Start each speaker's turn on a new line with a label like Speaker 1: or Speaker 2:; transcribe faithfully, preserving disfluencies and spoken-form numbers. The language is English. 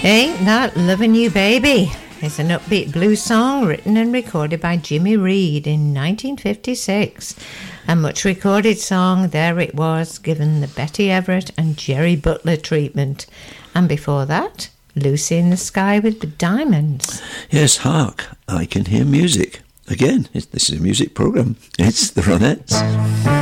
Speaker 1: Ain't That Lovin' You Baby is an upbeat blues song written and recorded by Jimmy Reed in nineteen fifty-six. A much recorded song, there it was, given the Betty Everett and Jerry Butler treatment. And before that, Lucy in the Sky with the Diamonds.
Speaker 2: Yes, hark, I can hear music. Again, this is a music programme. It's the Ronettes.